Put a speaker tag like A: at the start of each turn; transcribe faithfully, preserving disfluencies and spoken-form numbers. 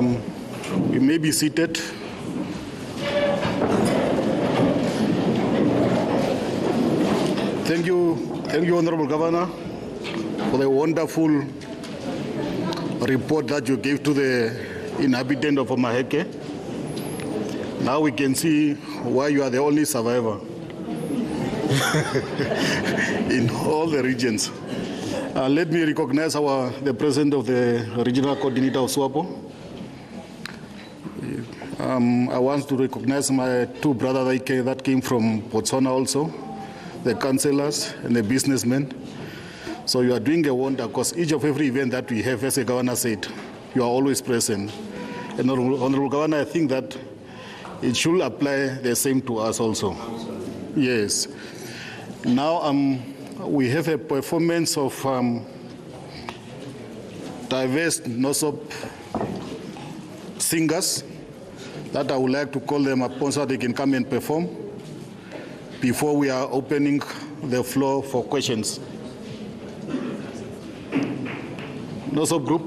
A: Um, you may be seated. Thank you, thank you, Honorable Governor, for the wonderful report that you gave to the inhabitant of Omaheke. Now we can see why you are the only survivor in all the regions. Uh, let me recognize our, the president of the regional coordinator of SWAPO. Um, I want to recognize my two brothers that came from Botswana also, the councillors and the businessmen. So you are doing a wonder, because each of every event that we have, as the governor said, you are always present. And Honorable, Honorable Governor, I think that it should apply the same to us also. Yes. Now um, we have a performance of um, diverse NOSOP singers that I would like to call them upon so they can come and perform before we are opening the floor for questions. NOSOP group.